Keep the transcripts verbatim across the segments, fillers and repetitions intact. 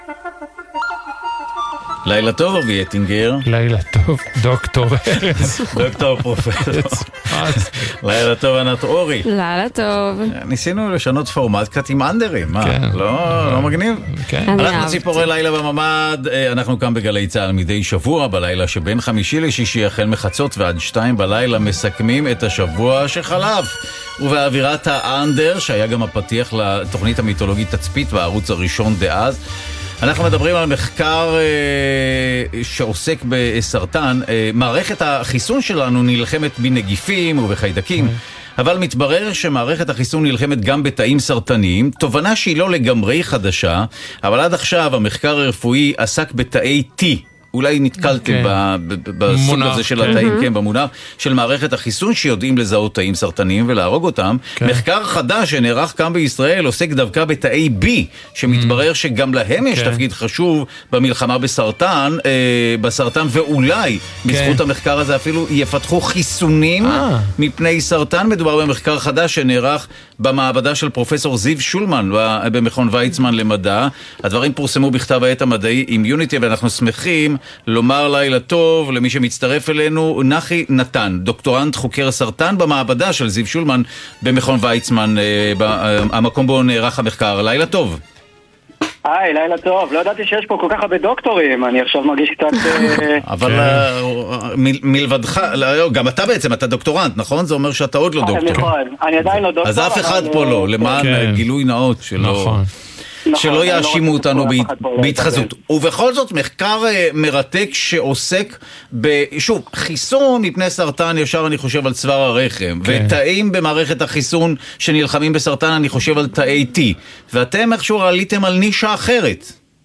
לילה טוב, אבי אטינגר. לילה טוב, דוקטור ארז. דוקטור פרופסור. לילה טוב, ענת אורי. לילה טוב. ניסינו לשנות פורמט קצת עם אנדרים, מה? לא מגניב? אנחנו ציפורי לילה בממד, אנחנו כאן בגלי צהל מדי שבוע, בלילה שבין חמישי לשישי, החל מחצות ועד שתיים בלילה, מסכמים את השבוע שחלף. ובאווירת האנדר, שהיה גם הפתיח לתוכנית המיתולוגית תצפית בערוץ הראשון דאז, אנחנו מדברים על מחקר אה, שעוסק בסרטן. אה, מערכת החיסון שלנו נלחמת בנגיפים ובחיידקים, אבל מתברר שמערכת החיסון נלחמת גם בתאים סרטניים, תובנה שהיא לא לגמרי חדשה, אבל עד עכשיו המחקר הרפואי עסק בתאי T. אולי נתקלתם בסוג הזה של התאים, כן, במונח של מערכת החיסון שיודעים לזהות תאים סרטניים ולהרוג אותם. מחקר חדש שנערך כאן בישראל עוסק דווקא בתאי B, שמתברר שגם להם יש תפקיד חשוב במלחמה בסרטן, בסרטן, ואולי בזכות המחקר הזה אפילו יפתחו חיסונים מפני סרטן. מדובר במחקר חדש שנערך במעבדה של פרופסור זיו שולמן במכון ויצמן למדע. הדברים פורסמו בכתב העת המדעי Immunity, ואנחנו שמחים לומר לילה טוב למי שמצטרף אלינו, נחי נתן, דוקטורנט חוקר סרטן במעבדה של זיו שולמן במכון ויצמן, המקום בו נערך המחקר. לילה טוב. היי, לילה טוב. לא ידעתי שיש פה כל כך הרבה דוקטורים, אני עכשיו מרגיש קצת... אבל מלבדך, גם אתה בעצם, אתה דוקטורנט, נכון? זה אומר שאתה עוד לא דוקטור. נכון, אני עדיין לא דוקטור. אז אף אחד פה לא, למען גילוי נאות שלא... נכון. שלא יאשימו אותנו בהתחזות. ובכל זאת מחקר מרתק שעוסק בשוב, חיסון מפני סרטן, ישר אני חושב על צוואר הרחם, ותאים במערכת החיסון שנלחמים בסרטן, אני חושב על תאי T. ואתם איכשהו עליתם על נישה אחרת.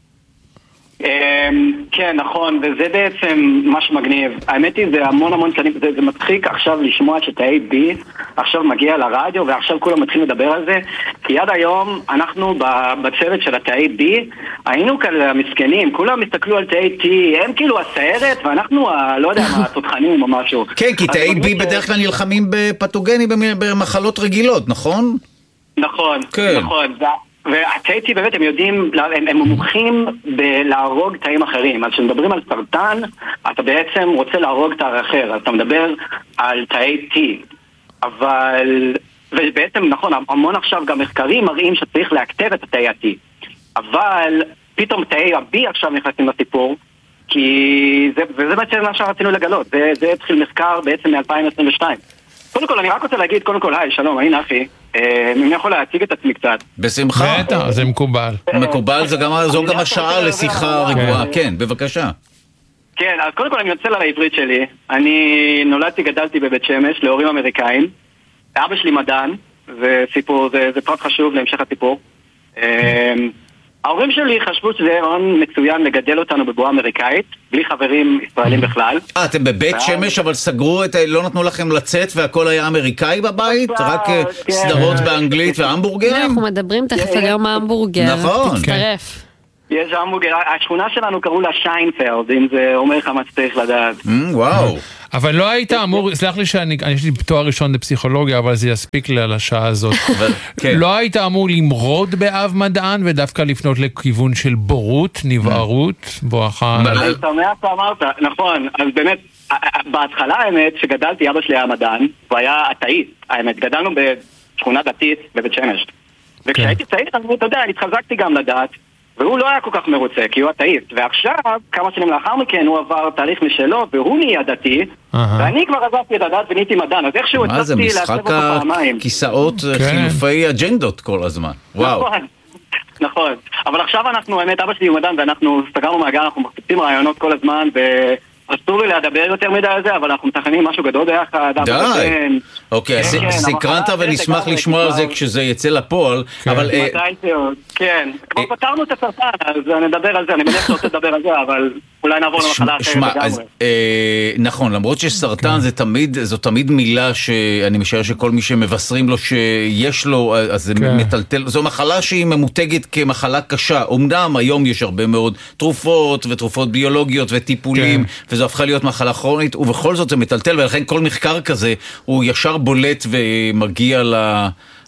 כן, נכון, וזה בעצם מה שמגניב. האמת היא, זה המון המון שנים, זה, זה מצחיק עכשיו לשמוע שתאי B עכשיו מגיע לרדיו, ועכשיו כולם מתחילים לדבר על זה, כי עד היום אנחנו בצוות של התאי B היינו כאלה מסכנים, כולם מסתכלו על תאי T, הם כאילו הסיירת, ואנחנו לא יודע מה, התותחנים או משהו. כן, כי תאי B בדרך כלל נלחמים בפתוגנים, במחלות רגילות, נכון? נכון, נכון. והתאי T באמת הם יודעים, הם, הם מומחים בלהרוג תאים אחרים. אז כשמדברים על סרטן, אתה בעצם רוצה להרוג תא אחר, אז אתה מדבר על תאי T. אבל, ובעצם נכון, המון עכשיו גם מחקרים מראים שצריך להכתב את התאי ה-T. אבל פתאום תאי ה-B עכשיו נכנסים לסיפור, כי זה, וזה בעצם מה שרצינו לגלות. זה, זה התחיל מחקר בעצם מ-אלפיים עשרים ושתיים. קודם כל, אני רק רוצה להגיד, קודם כל, היי, שלום, אני נחי. אני יכול להציג את עצמי קצת. בשמחה. בטח, זה מקובל. מקובל, זו גם השעה לשיחה רגועה. כן, בבקשה. כן, אז קודם כל אני מתנצל על העברית שלי. אני נולדתי, גדלתי בבית שמש, להורים אמריקאים. אבא שלי מדען, זה סיפור, זה פרט חשוב להמשך הסיפור. ההורים שלי חשבו שזה רעיון מצוין לגדל אותנו בבועה אמריקאית, בלי חברים ישראלים בכלל. אה, אתם בבית שמש, אבל סגרו את, לא נתנו לכם לצאת והכל היה אמריקאי בבית? רק סדרות באנגלית והמבורגרים? אנחנו מדברים תכף על יום ההמבורגר. נכון. תצטרף. יש המבורגר, השכונה שלנו קראו לה שיינפלד, אם זה אומר לך מה שצריך לדעת. וואו. אבל לא היית אמור, סלח לי שאני, יש לי תואר ראשון בפסיכולוגיה, אבל זה יספיק לי על השעה הזאת. לא היית אמור למרוד באב מדען, ודווקא לפנות לכיוון של בורות, נבערות, בואכה... אני שמח שאמרת, נכון, אז באמת, בהתחלה האמת שגדלתי, אבא שלי היה מדען, הוא היה אתאיסט, האמת, גדלנו בשכונה דתית בבית שמש. וכשהייתי צעיר, אתה יודע, התחזקתי גם לדעת, והוא לא היה כל כך מרוצה, כי הוא אתאיסט. ועכשיו, כמה שנים לאחר מכן, הוא עבר תהליך משלו, והוא נהיה דתי, ואני כבר עזבתי את הדת ונהייתי מדען, אז איכשהו הצלחתי לעצב אותו פעמיים. מה זה, משחק הכיסאות, חילופי אג'נדות כל הזמן. וואו. נכון. אבל עכשיו אנחנו, האמת, אבא שלי הוא מדען, ואנחנו סגרנו מעגל, אנחנו מחפשים רעיונות כל הזמן, ו... אסור לי לדבר יותר מדי על זה, אבל אנחנו מתכננים משהו גדול ביחד. די. אוקיי, סקרנת ונשמח לשמוע על זה כשזה יצא לפועל, אבל... כן, כבר פתרנו את הסרטן, אז נדבר על זה, אני מניח שרוצה לדבר על זה, אבל אולי נעבור למחלה אחרת לגמרי. נכון, למרות שסרטן זו תמיד מילה שאני משער שכל מי שמבשרים לו שיש לו, אז זה מטלטל, זו מחלה שהיא ממותגת כמחלה קשה. אמנם היום יש הרבה מאוד תרופות ותרופות ביולוגיות וטיפולים, וזו הפכה להיות מחלה כרונית, ובכל זאת זה מטלטל, ולכן כל מחקר כזה הוא ישר בולט ומגיע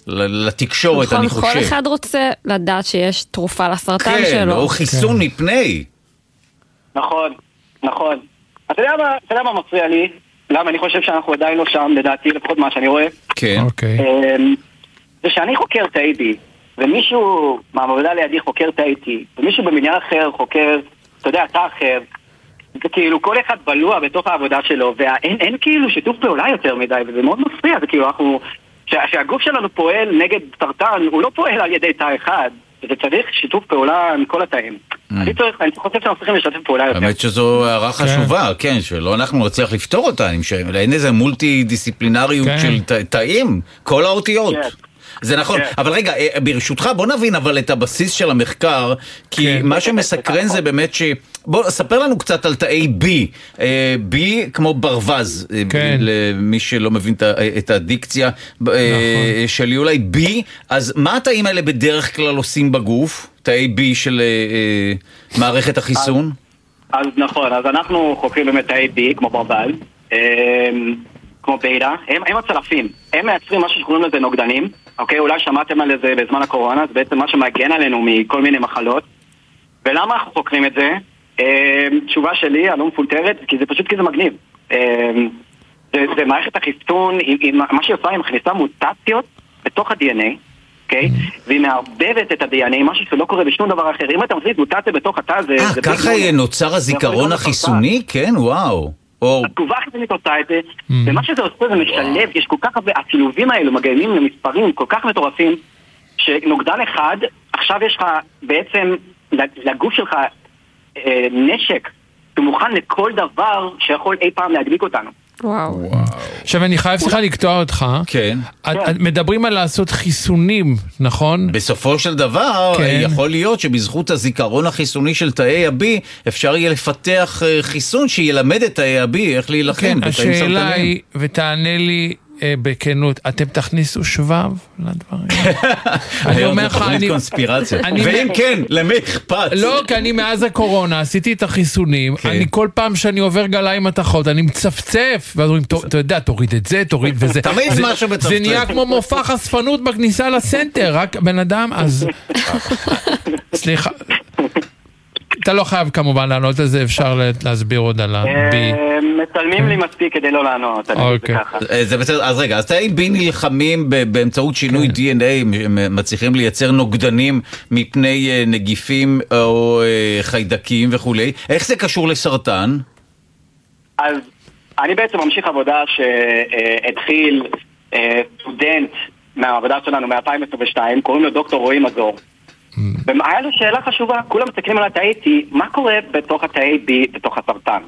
לתקשורת, אני חושב. כל אחד רוצה לדעת שיש תרופה לסרטן שלו. כן, או חיסון מפני. נכון, נכון. אתה יודע מה, אתה יודע מה מפריע לי? למה אני חושב שאנחנו עדיין לא שם, לדעתי, לפחות מה שאני רואה. כן. אוקיי. זה שאני חוקר תאי בי, ומישהו מהמעבדה לידי חוקר תאי טי, ומישהו במניין אחר חוקר, אתה יודע, אתה אחר, זה כאילו כל אחד בלוע בתוך העבודה שלו, ואין אין כאילו שיתוף פעולה יותר מדי, וזה מאוד מפריע, זה כאילו אנחנו, שהגוף שלנו פועל נגד סרטן, הוא לא פועל על ידי תא אחד, וזה צריך שיתוף פעולה מכל התאים. אני חושב שאנחנו צריכים לשתף פעולה יותר. האמת שזו הערה חשובה, כן, שלא אנחנו נצליח לפתור אותה, אין איזה מולטי דיסציפלינריות של תאים, כל האותיות. זה נכון, אבל רגע, ברשותך בוא נבין אבל את הבסיס של המחקר, כי מה שמסקרן זה באמת ש... בוא, ספר לנו קצת על תאי B, B כמו ברווז, למי שלא מבין את הדיקציה שלי, אולי B, אז מה התאים האלה בדרך כלל עושים בגוף, תאי B של מערכת החיסון? אז נכון, אז אנחנו חוקרים באמת תאי B כמו ברווז, כמו בידה, הם, הם הצלפים, הם מייצרים משהו שקוראים לזה נוגדנים, אוקיי, אולי שמעתם על זה בזמן הקורונה, זה בעצם מה שמגן עלינו מכל מיני מחלות, ולמה אנחנו חוקרים את זה? תשובה שלי, אני לא מפולטרת, כי זה פשוט כי זה מגניב. זה, זה מערכת החיסון, מה שהיא עושה, היא מכניסה מוטציות בתוך ה-די אן איי, אוקיי? והיא מערבבת את ה-די אן איי, משהו שלא קורה בשום דבר אחר. אם אתה מכניס מוטציה בתוך התא, זה... אה, ככה נוצר הזיכרון החיסוני? כן, וואו. התגובה החיסונית עושה את זה, ומה שזה עושה זה משלב, יש כל כך הרבה, השילובים האלו מגיימים למספרים כל כך מטורפים, שנוגדן אחד, עכשיו יש לך בעצם לגוף שלך נשק, שמוכן לכל דבר שיכול אי פעם להדביק אותנו. וואו. עכשיו אני חייב סליחה לקטוע אותך. כן. מדברים על לעשות חיסונים, נכון? בסופו של דבר יכול להיות שבזכות הזיכרון החיסוני של תאי ה-B אפשר יהיה לפתח חיסון שילמד את תאי ה-B איך להילחם. כן, השאלה היא, ותענה לי בכנות, אתם תכניסו שבב לדברים? אני אומר לך, אני... קונספירציה. ואם כן, למי אכפת? לא, כי אני מאז הקורונה עשיתי את החיסונים, אני כל פעם שאני עובר גליים מתחות, אני מצפצף, ואז אומרים, אתה יודע, תוריד את זה, תוריד וזה. תמיד משהו מצפצף. זה נהיה כמו מופע חשפנות בכניסה לסנטר, רק בן אדם, אז... סליחה. אתה לא חייב כמובן לענות על זה, אפשר להסביר עוד על ה-B. מצלמים לי מספיק כדי לא לענות. זה בסדר, אז רגע, אז תאי B נלחמים באמצעות שינוי די אן איי, מצליחים לייצר נוגדנים מפני נגיפים או חיידקים וכולי. איך זה קשור לסרטן? אז אני בעצם ממשיך עבודה שהתחיל סטודנט מהעבודה שלנו מ-אלפיים עשרים ושתיים, קוראים לו דוקטור רועי מזור. והיה לו שאלה חשובה, כולם מסתכלים על התאי T, מה קורה בתוך התאי B, בתוך הסרטן?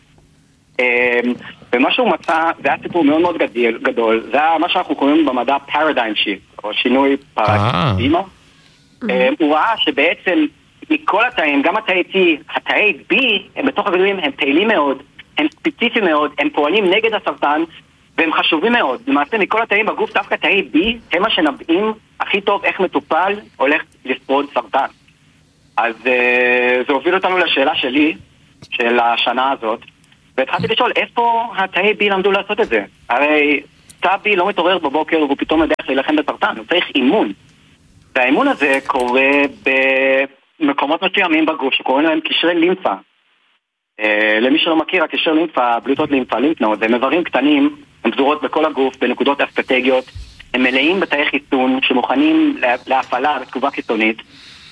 ומה שהוא מצא, זה היה סיפור מאוד מאוד גדול, זה היה מה שאנחנו קוראים במדע paradigm shift, או שינוי פרדיגמה. הוא ראה שבעצם מכל התאים, גם התאי T, התאי B, הם בתוך הגידולים, הם פעילים מאוד, הם ספציפיים מאוד, הם פועלים נגד הסרטן, והם חשובים מאוד. למעשה מכל התאים בגוף, דווקא תאי B, הם מה שנבעים הכי טוב איך מטופל הולך לשרוד סרטן. אז uh, זה הוביל אותנו לשאלה שלי, של השנה הזאת, והתחלתי לשאול איפה התאי B למדו לעשות את זה. הרי תא B לא מתעורר בבוקר והוא פתאום יודע איך להילחם בסרטן, הוא צריך אימון. והאימון הזה קורה במקומות מסוימים בגוף שקוראים להם קשרי לימפה. Uh, למי שלא מכיר, הקשר לימפה, בלוטות לימפה, לימפנוד, זה מברים קטנים, הם פזורות בכל הגוף, בנקודות אסטרטגיות, הם מלאים בתאי חיסון שמוכנים להפעלה בתגובה חיסונית,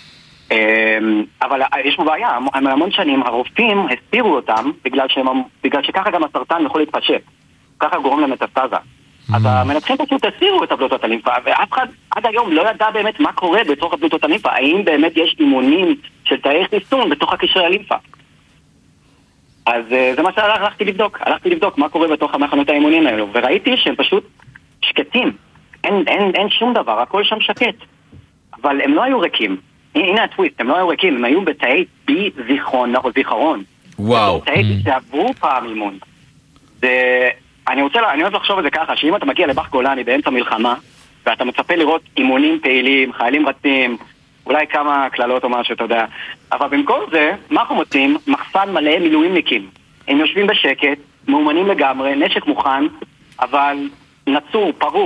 אבל יש פה בעיה, המון שנים הרופאים הסתירו אותם בגלל, שהם, בגלל שככה גם הסרטן יכול להתפשט, ככה גורם למטסטזה. אז המנתחים פשוט הסתירו את הבלוטות הלימפה, ואף אחד עד היום לא ידע באמת מה קורה בתוך הבלוטות הלימפה, האם באמת יש אימונים של תאי חיסון בתוך הקשרי הלימפה. אז זה מה שהלכתי לבדוק, הלכתי לבדוק מה קורה בתוך המחנות האימונים האלו, וראיתי שהם פשוט שקטים, אין, אין, אין שום דבר, הכל שם שקט. אבל הם לא היו ריקים, הנה הטוויסט, הם לא היו ריקים, הם היו בתאי B זיכרון, או זיכרון. וואו. תאי B שעברו פעם אימון. זה, אני רוצה, אני רוצה לחשוב על זה ככה, שאם אתה מגיע לבח גולני באמצע מלחמה, ואתה מצפה לראות אימונים פעילים, חיילים רצים, אולי כמה כללות או משהו, אתה יודע. אבל במקום זה, מה אנחנו מוצאים? מחסן מלא מילואימניקים. הם יושבים בשקט, מאומנים לגמרי, נשק מוכן, אבל נצור, פרוק.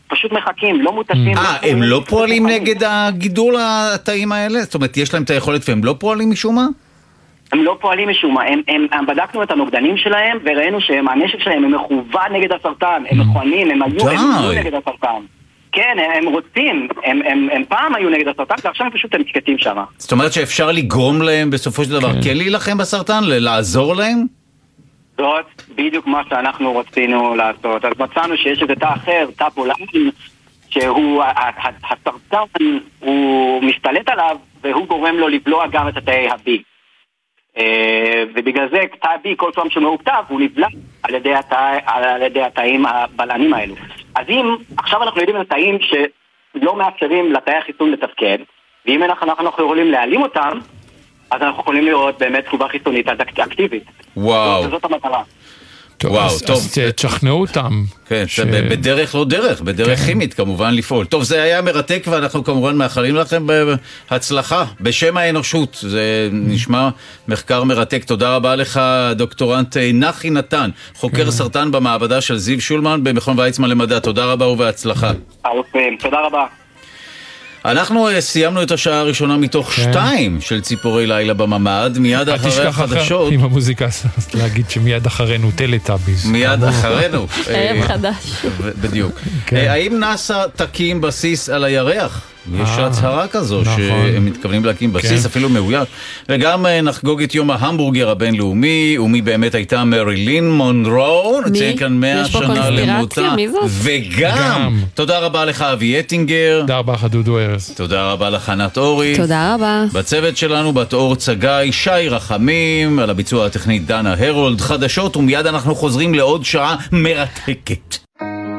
פשוט מחכים, לא מוטסים. אה, הם לא פועלים נגד הגידול התאים האלה? זאת אומרת, יש להם את היכולת והם לא פועלים משום מה? הם לא פועלים משום מה, הם, הם, הם בדקנו את הנוגדנים שלהם וראינו שהנשק שלהם הם מכוון נגד הסרטן, הם מכוונים, הם היו, הם היו נגד הסרטן. כן, הם רוצים, הם, הם, הם פעם היו נגד הסרטן ועכשיו הם פשוט הם שקטים שם. זאת אומרת שאפשר לגרום להם בסופו של דבר כן להילחם בסרטן, לעזור להם? זאת בדיוק מה שאנחנו רצינו לעשות. אז מצאנו שיש איזה תא אחר, תא פולארין, שהוא, הסרטן הוא משתלט עליו והוא גורם לו לבלוע גם את התאי ה-B. ובגלל זה תא B כל פעם שמאוכתב הוא נבלע על ידי התא, על ידי התאים הבלענים האלו. אז אם עכשיו אנחנו יודעים על תאים שלא מאפשרים לתאי החיסון לתפקד, ואם אנחנו, אנחנו יכולים להעלים אותם, אז אנחנו יכולים לראות באמת תגובה חיסונית אקטיבית. וואו. זאת, זאת המטרה. טוב, וואו, אז, טוב. אז תשכנעו אותם. כן, ש... בדרך לא דרך, בדרך כן. כימית כמובן לפעול. טוב, זה היה מרתק ואנחנו כמובן מאחלים לכם בהצלחה, בשם האנושות. זה נשמע מחקר מרתק. תודה רבה לך, דוקטורנט נחי נתן, חוקר כן. סרטן במעבדה של זיו שולמן במכון ויצמן למדע. תודה רבה ובהצלחה. תודה רבה. אנחנו סיימנו את השעה הראשונה מתוך כן. שתיים של ציפורי לילה בממד, מיד אחרי החדשות. עם המוזיקה, להגיד שמיד אחרינו טלטאביז. מיד אחרינו. ערב חדש. בדיוק. האם נאס"א תקים בסיס על הירח? יש הצהרה כזו שהם מתכוונים להקים בסיס אפילו מאויש. וגם נחגוג את יום ההמבורגר הבינלאומי, ומי באמת הייתה מרילין מונרו, נציין כאן מאה שנה למותה. וגם, תודה רבה לך אבי אטינגר. תודה רבה לך דודו ארז. תודה רבה לך ענת אורי. תודה רבה. בצוות שלנו בת אור צגאי, שי רחמים, על הביצוע הטכנית דנה הרולד, חדשות, ומיד אנחנו חוזרים לעוד שעה מרתקת.